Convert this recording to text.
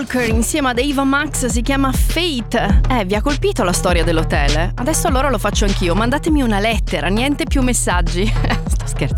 Walker insieme ad Ava Max, si chiama Fate. Vi ha colpito la storia dell'hotel? Adesso allora lo faccio anch'io, mandatemi una lettera, niente più messaggi. Sto scherzando.